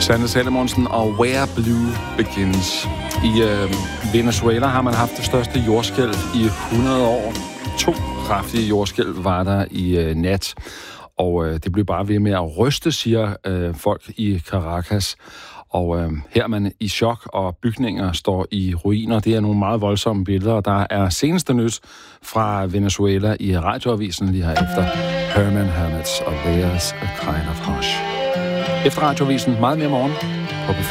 Sanne Salomonsen og Where Blue Begins. I Venezuela har man haft det største jordskælv i 100 år. 2 kraftige jordskælv var der i nat. Og det blev bare ved med at ryste, siger folk i Caracas. Og her er man i chok, og bygninger står i ruiner. Det er nogle meget voldsomme billeder. Der er seneste nyt fra Venezuela i radioavisen lige herefter. Herman Hermits og There's a Kind of Hush. Efter radioavisen meget mere morgen på